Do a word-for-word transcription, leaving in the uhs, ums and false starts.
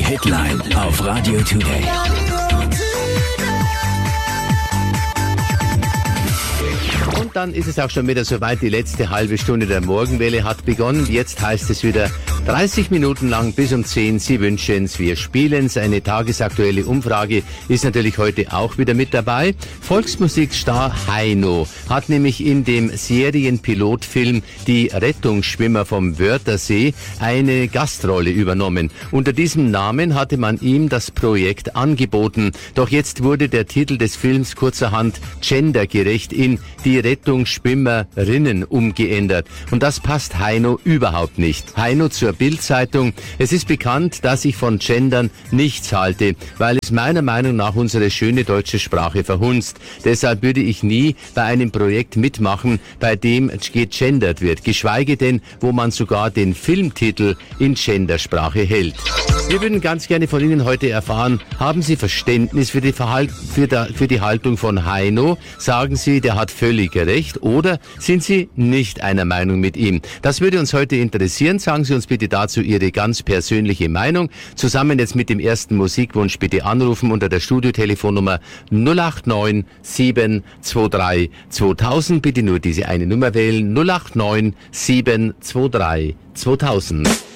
Headline auf Radio Today. Und dann ist es auch schon wieder soweit. Die letzte halbe Stunde der Morgenwelle hat begonnen. Jetzt heißt es wieder dreißig Minuten lang bis um zehn. Sie wünschen's, wir spielen's. Eine tagesaktuelle Umfrage ist natürlich heute auch wieder mit dabei. Volksmusikstar Heino hat nämlich in dem Serienpilotfilm Die Rettungsschwimmer vom Wörthersee eine Gastrolle übernommen. Unter diesem Namen hatte man ihm das Projekt angeboten. Doch jetzt wurde der Titel des Films kurzerhand gendergerecht in Die Rettungsschwimmerinnen umgeändert. Und das passt Heino überhaupt nicht. Heino zur Bild-Zeitung: Es ist bekannt, dass ich von Gendern nichts halte, weil es meiner Meinung nach unsere schöne deutsche Sprache verhunzt. Deshalb würde ich nie bei einem Projekt mitmachen, bei dem gegendert wird, geschweige denn, wo man sogar den Filmtitel in Gendersprache hält. Wir würden ganz gerne von Ihnen heute erfahren, haben Sie Verständnis für die, Verhalt, für, da, für die Haltung von Heino? Sagen Sie, der hat völlig recht, oder sind Sie nicht einer Meinung mit ihm? Das würde uns heute interessieren. Sagen Sie uns bitte dazu Ihre ganz persönliche Meinung. Zusammen jetzt mit dem ersten Musikwunsch bitte anrufen unter der Studiotelefonnummer null acht neun sieben zwei drei zweitausend. Bitte nur diese eine Nummer wählen: null acht neun sieben zwei drei zweitausend.